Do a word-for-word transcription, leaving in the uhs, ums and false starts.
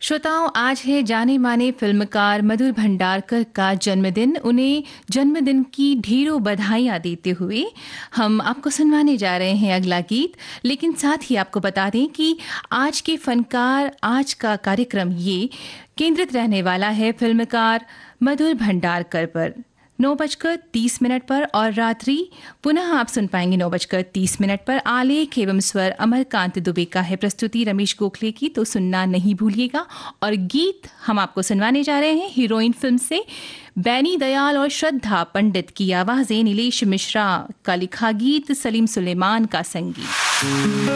श्रोताओं, आज है जाने माने फिल्मकार मधुर भंडारकर का जन्मदिन। उन्हें जन्मदिन की ढेरों बधाइयाँ देते हुए हम आपको सुनवाने जा रहे हैं अगला गीत। लेकिन साथ ही आपको बता दें कि आज के फनकार आज का कार्यक्रम ये केंद्रित रहने वाला है फिल्मकार मधुर भंडारकर पर। नौ बजकर तीस मिनट पर और रात्रि पुनः आप सुन पाएंगे नौ बजकर तीस मिनट पर। आलेख एवं स्वर अमरकांत दुबे का है, प्रस्तुति रमेश गोखले की, तो सुनना नहीं भूलिएगा। और गीत हम आपको सुनवाने जा रहे हैं हीरोइन फिल्म से। बैनी दयाल और श्रद्धा पंडित की आवाजें, नीलेश मिश्रा का लिखा गीत, सलीम सुलेमान का संगीत।